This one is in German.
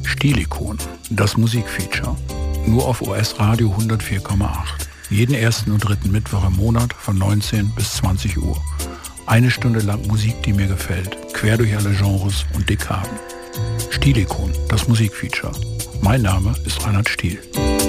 Stilikon, das Musikfeature. Nur auf OS Radio 104,8. Jeden ersten und dritten Mittwoch im Monat von 19 bis 20 Uhr. Eine Stunde lang Musik, die mir gefällt, quer durch alle Genres und Dekaden. Stilikon, das Musikfeature. Mein Name ist Reinhard Stiel.